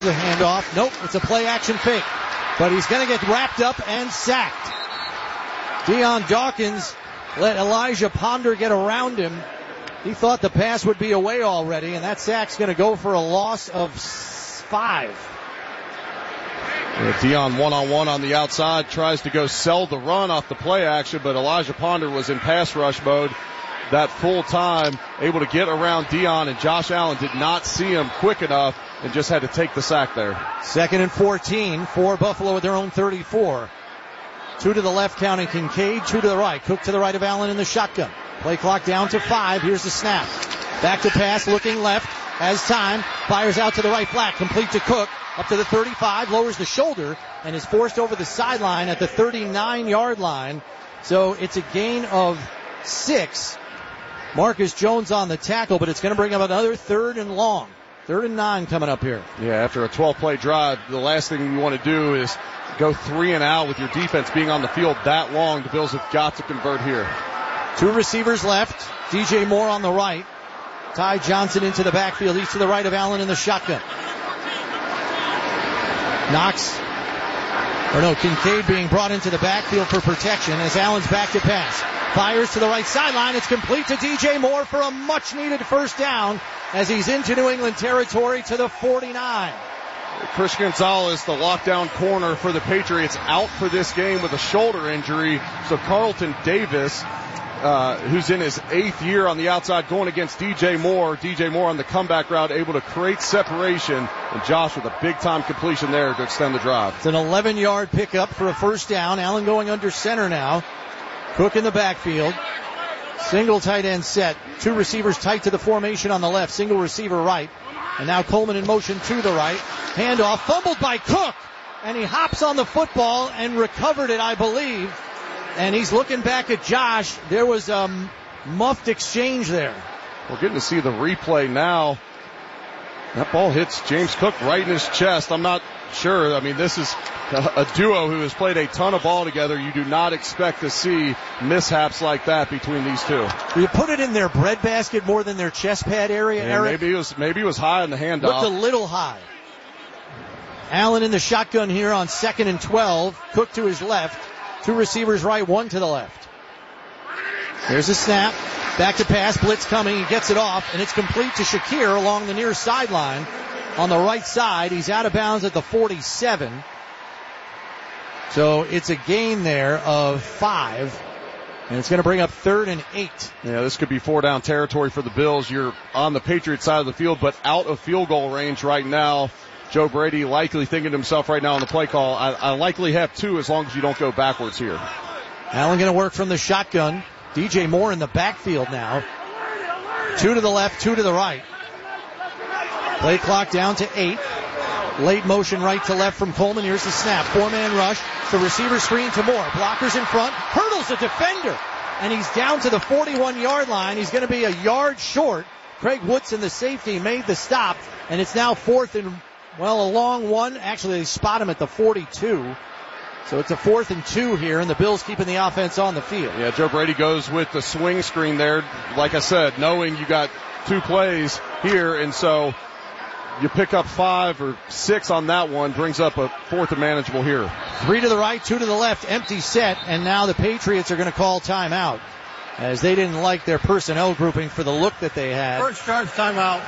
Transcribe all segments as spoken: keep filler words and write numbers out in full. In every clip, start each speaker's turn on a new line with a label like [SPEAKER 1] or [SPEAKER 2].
[SPEAKER 1] The handoff. Nope, it's a play action fake. But he's going to get wrapped up and sacked. Deion Dawkins let Elijah Ponder get around him. He thought the pass would be away already, and that sack's going to go for a loss of five.
[SPEAKER 2] Yeah, Deion one-on-one on the outside, tries to go sell the run off the play action, but Elijah Ponder was in pass rush mode that full time, able to get around Deion, and Josh Allen did not see him quick enough and just had to take the sack there.
[SPEAKER 1] Second and fourteen for Buffalo at their own thirty-four. Two to the left counting Kincaid, two to the right. Cook to the right of Allen in the shotgun. Play clock down to five. Here's the snap. Back to pass, looking left. Has time. Fires out to the right flat. Complete to Cook. Up to the thirty-five. Lowers the shoulder and is forced over the sideline at the thirty-nine-yard line. So it's a gain of six. Marcus Jones on the tackle, but it's going to bring up another third and long. Third and nine coming up here.
[SPEAKER 2] Yeah, after a twelve-play drive, the last thing you want to do is go three and out with your defense being on the field that long. The Bills have got to convert here.
[SPEAKER 1] Two receivers left. D J Moore on the right. Ty Johnson into the backfield. He's to the right of Allen in the shotgun. Knox, or no, Kincaid being brought into the backfield for protection as Allen's back to pass. Fires to the right sideline. It's complete to D J Moore for a much-needed first down as he's into New England territory to the forty-nine.
[SPEAKER 2] Chris Gonzalez, the lockdown corner for the Patriots, out for this game with a shoulder injury. So Carlton Davis, uh, who's in his eighth year on the outside, going against D J Moore. D J Moore on the comeback route, able to create separation. And Josh with a big-time completion there to extend the drive.
[SPEAKER 1] It's an eleven-yard pickup for a first down. Allen going under center now. Cook in the backfield. Single tight end set. Two receivers tight to the formation on the left. Single receiver right. And now Coleman in motion to the right. Handoff fumbled by Cook. And he hops on the football and recovered it, I believe. And he's looking back at Josh. There was a muffed exchange there.
[SPEAKER 2] We're getting to see the replay now. That ball hits James Cook right in his chest. I'm not sure. I mean, this is a duo who has played a ton of ball together. You do not expect to see mishaps like that between these two.
[SPEAKER 1] You put it in their breadbasket more than their chest pad area,
[SPEAKER 2] yeah,
[SPEAKER 1] Eric?
[SPEAKER 2] Maybe it was, maybe it was high on the handoff.
[SPEAKER 1] Looked a little high. Allen in the shotgun here on second and twelve. Cook to his left. Two receivers right, one to the left. Here's a snap. Back to pass. Blitz coming. He gets it off, and it's complete to Shakir along the near sideline on the right side. He's out of bounds at the forty-seven. So it's a gain there of five, and it's going to bring up third and eight.
[SPEAKER 2] Yeah, this could be four down territory for the Bills. You're on the Patriots side of the field, but out of field goal range right now. Joe Brady likely thinking to himself right now on the play call, I, I likely have two as long as you don't go backwards here.
[SPEAKER 1] Allen going to work from the shotgun. D J Moore in the backfield now. Two to the left, two to the right. Play clock down to eight. Late motion right to left from Coleman. Here's the snap. Four-man rush. The receiver screen to Moore. Blockers in front. Hurdles the defender. And he's down to the forty-one-yard line. He's going to be a yard short. Craig Woodson, the safety, made the stop. And it's now fourth and, well, a long one. Actually, they spot him at the forty-two. So it's a fourth and two here, and the Bills keeping the offense on the field.
[SPEAKER 2] Yeah, Joe Brady goes with the swing screen there. Like I said, knowing you got two plays here, and so you pick up five or six on that one, brings up a fourth and manageable here.
[SPEAKER 1] Three to the right, two to the left, empty set, and now the Patriots are going to call timeout as they didn't like their personnel grouping for the look that they had.
[SPEAKER 3] First charge timeout.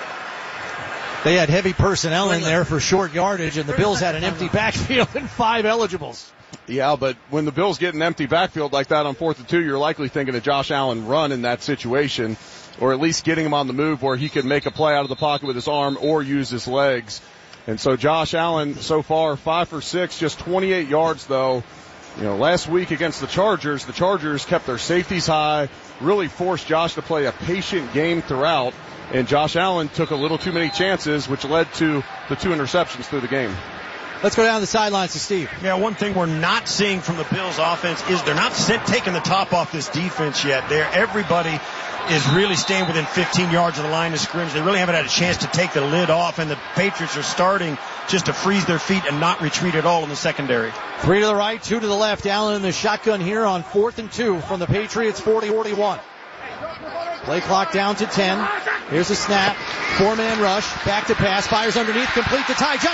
[SPEAKER 1] They had heavy personnel in there for short yardage, and the Bills had an empty backfield and five eligibles.
[SPEAKER 2] Yeah, but when the Bills get an empty backfield like that on fourth and two, you're likely thinking of Josh Allen run in that situation, or at least getting him on the move where he could make a play out of the pocket with his arm or use his legs. And so Josh Allen so far five for six, just twenty-eight yards though. You know, last week against the Chargers, the Chargers kept their safeties high, really forced Josh to play a patient game throughout. And Josh Allen took a little too many chances, which led to the two interceptions through the game.
[SPEAKER 1] Let's go down the sidelines to Steve.
[SPEAKER 3] Yeah, one thing we're not seeing from the Bills offense is they're not sit, taking the top off this defense yet. They're, everybody is really staying within fifteen yards of the line of scrimmage. They really haven't had a chance to take the lid off, and the Patriots are starting just to freeze their feet and not retreat at all in the secondary.
[SPEAKER 1] Three to the right, two to the left. Allen in the shotgun here on fourth and two from the Patriots forty forty-one. Play clock down to ten. Here's a snap. Four-man rush. Back to pass. Fires underneath. Complete to Ty Johnson.